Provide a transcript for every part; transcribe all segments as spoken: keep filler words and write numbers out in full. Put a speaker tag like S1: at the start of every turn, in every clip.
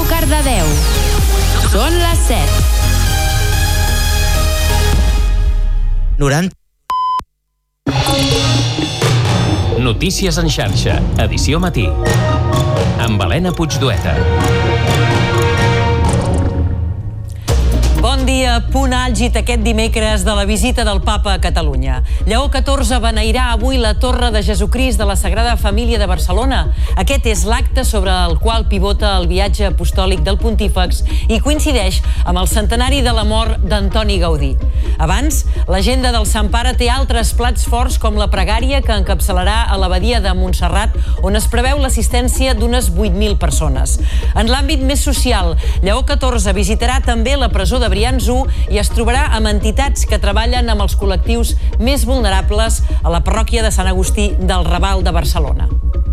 S1: Cardedeu. Són les set.
S2: noranta.
S3: Notícies en xarxa, edició matí. Amb Helena Puigdueta.
S4: Bon dia, punt àlgid aquest dimecres de la visita del Papa a Catalunya. Lleó catorze beneirà avui la Torre de Jesucrist de la Sagrada Família de Barcelona. Aquest és l'acte sobre el qual pivota el viatge apostòlic del pontífex i coincideix amb el centenari de la mort d'Antoni Gaudí. Abans, l'agenda del Sant Pare té altres plats forts com la pregària que encapçalarà a l'abadia de Montserrat, on es preveu l'assistència d'unes vuit mil persones. En l'àmbit més social, Lleó catorze visitarà també la presó de Brians u i es trobarà amb entitats que treballen amb els col·lectius més vulnerables a la parròquia de Sant Agustí del Raval de Barcelona.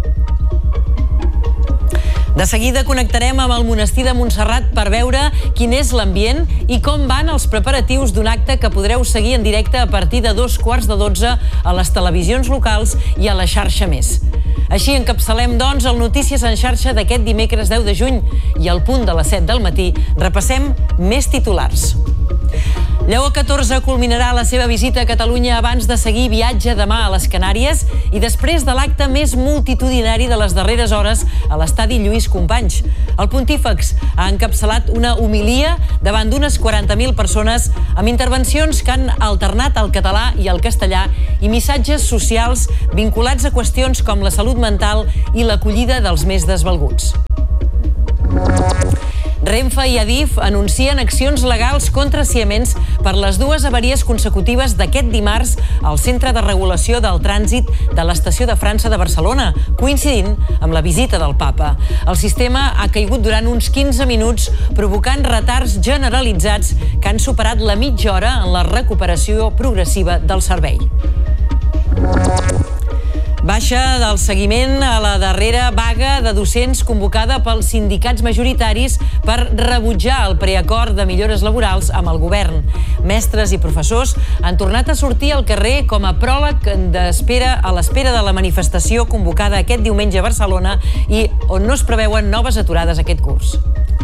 S4: De seguida connectarem amb el monestir de Montserrat per veure quin és l'ambient i com van els preparatius d'un acte que podreu seguir en directe a partir de dos quarts de dotze a les televisions locals i a la xarxa Més. Així encapçalem, doncs, el Notícies en xarxa d'aquest dimecres deu de juny i al punt de les set del matí repassem més titulars. Lleó catorze culminarà la seva visita a Catalunya abans de seguir viatge demà a les Canàries i després de l'acte més multitudinari de les darreres hores a l'estadi Lluís Companys. El pontífex ha encapçalat una homilia davant d'unes quaranta mil persones amb intervencions que han alternat el català i el castellà i missatges socials vinculats a qüestions com la salut mental i l'acollida dels més desvalguts. Renfe i Adif anuncien accions legals contra Siemens per les dues avaries consecutives d'aquest dimarts al Centre de Regulació del Trànsit de l'Estació de França de Barcelona, coincidint amb la visita del Papa. El sistema ha caigut durant uns quinze minuts, provocant retards generalitzats que han superat la mitja hora en la recuperació progressiva del servei. Baixa del seguiment a la darrera vaga de docents convocada pels sindicats majoritaris per rebutjar el preacord de millores laborals amb el govern. Mestres i professors han tornat a sortir al carrer com a pròleg d'espera a l'espera de la manifestació convocada aquest diumenge a Barcelona i on no es preveuen noves aturades aquest curs.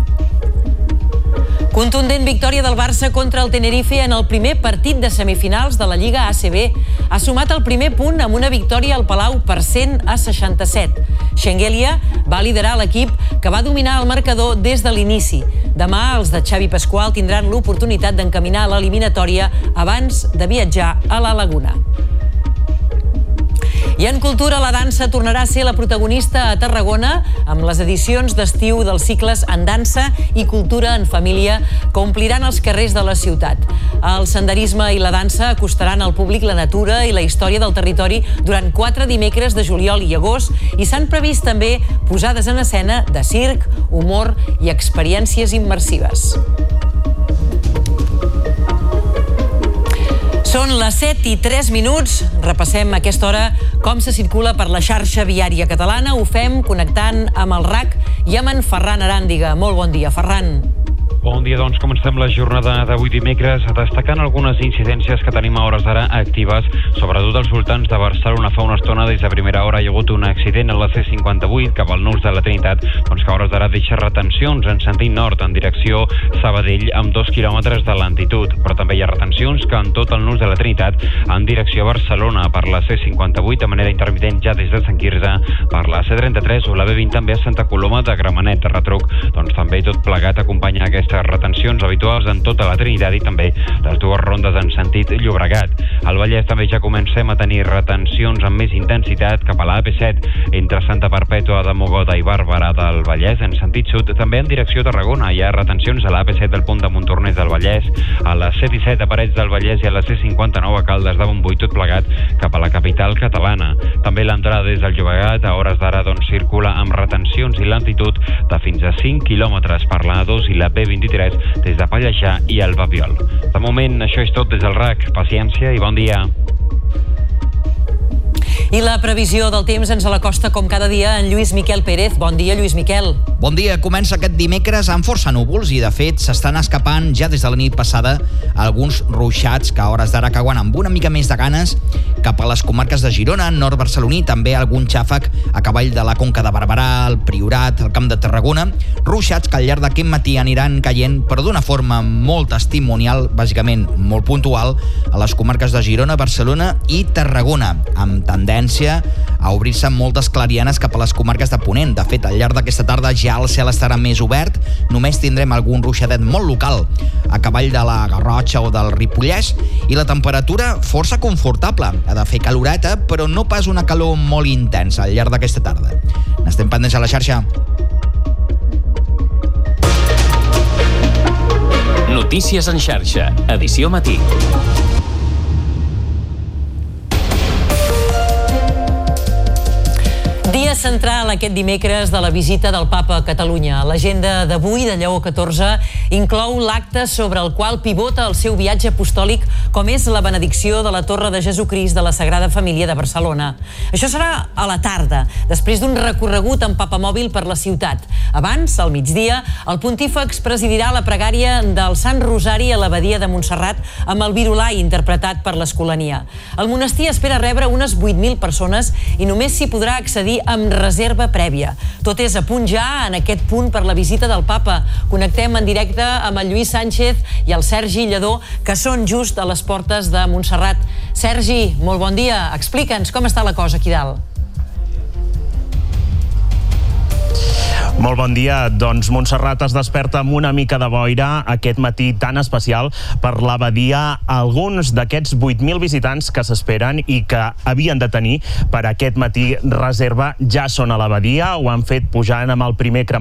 S4: Contundent victòria del Barça contra el Tenerife en el primer partit de semifinals de la Lliga A C B. Ha sumat el primer punt amb una victòria al Palau per cent a seixanta-set. Schengelia va liderar l'equip que va dominar el marcador des de l'inici. Demà els de Xavi Pasqual tindran l'oportunitat d'encaminar l'eliminatòria abans de viatjar a la Laguna. I en cultura, la dansa tornarà a ser la protagonista a Tarragona amb les edicions d'estiu dels cicles en dansa i cultura en família que ompliran els carrers de la ciutat. El senderisme i la dansa acostaran al públic la natura i la història del territori durant quatre dimecres de juliol i agost i s'han previst també posades en escena de circ, humor i experiències immersives. Són les set i tres minuts. Repassem a aquesta hora com se circula per la xarxa viària catalana. Ho fem connectant amb el R A C i amb en Ferran Aràndiga. Molt bon dia, Ferran.
S5: Bon dia, doncs comencem la jornada d'avui dimecres destacant algunes incidències que tenim a hores d'ara actives, sobretot als voltants de Barcelona. Fa una estona, des de primera hora, hi ha hagut un accident a la C cinquanta-vuit cap al nus de la Trinitat, doncs que a hores d'ara deixa retencions en sentit nord en direcció Sabadell amb dos quilòmetres de lentitud, però també hi ha retencions que en tot el nus de la Trinitat en direcció a Barcelona per la C cinquanta-vuit de manera intermitent ja des de Sant Quirze, per la C trenta-tres o la B vint també a Santa Coloma de Gramenet de retruc, doncs també tot plegat acompanya aquestes retencions habituals en tota la Trinitat i també les dues rondes en sentit Llobregat. Al Vallès també ja comencem a tenir retencions amb més intensitat cap a la A P set entre Santa Perpètua de Mogoda i Bàrbara del Vallès en sentit sud. També en direcció Tarragona hi ha retencions a la A P set del punt de Montornès del Vallès, a la C disset a Parets del Vallès i a la C cinquanta-nou a Caldes de Montbui, tot plegat cap a la capital catalana. També l'entrada des del Llobregat a hores d'ara doncs circula amb retencions i lentitud de fins a cinc quilòmetres per la A dos i la B vint-i-tres des de Pallejà i el Papiol. De moment, això és tot des del R A C. Paciència i bon dia.
S4: I la previsió del temps ens l'acosta com cada dia en Lluís Miquel Pérez. Bon dia, Lluís Miquel.
S6: Bon dia. Comença aquest dimecres amb força núvols i, de fet, s'estan escapant ja des de la nit passada alguns ruixats que a hores d'ara cauen amb una mica més de ganes cap a les comarques de Girona, nord barceloní, també algun xàfec a cavall de la Conca de Barberà, el Priorat, el Camp de Tarragona. Ruixats que al llarg d'aquest matí aniran caient, però d'una forma molt testimonial, bàsicament molt puntual, a les comarques de Girona, Barcelona i Tarragona, amb tendència a obrir-se moltes clarianes cap a les comarques de Ponent. De fet, al llarg d'aquesta tarda ja el cel estarà més obert, només tindrem algun ruixadet molt local a cavall de la Garrotxa o del Ripollès, i la temperatura força confortable. Ha de fer caloreta, però no pas una calor molt intensa al llarg d'aquesta tarda. N'estem pendents a la xarxa.
S3: Notícies en xarxa, edició matí.
S4: Dia central aquest dimecres de la visita del Papa a Catalunya. L'agenda d'avui de Lleó catorze inclou l'acte sobre el qual pivota el seu viatge apostòlic, com és la benedicció de la Torre de Jesucrist de la Sagrada Família de Barcelona. Això serà a la tarda, després d'un recorregut en papamòbil per la ciutat. Abans, al migdia, el pontífex presidirà la pregària del Sant Rosari a l'abadia de Montserrat amb el Virolai interpretat per l'Escolania. El monestir espera rebre unes vuit mil persones i només s'hi podrà accedir amb reserva prèvia. Tot és a punt ja en aquest punt per la visita del Papa. Connectem en directe amb el Lluís Sánchez i el Sergi Lledó, que són just a les portes de Montserrat. Sergi, molt bon dia. Explica'ns com està la cosa aquí dalt.
S7: Molt bon dia. Doncs Montserrat es desperta amb una mica de boira aquest matí tan especial per l'abadia. Alguns d'aquests vuit mil visitants que s'esperen i que havien de tenir per aquest matí reserva ja són a l'abadia. Ho han fet pujant amb el primer cremall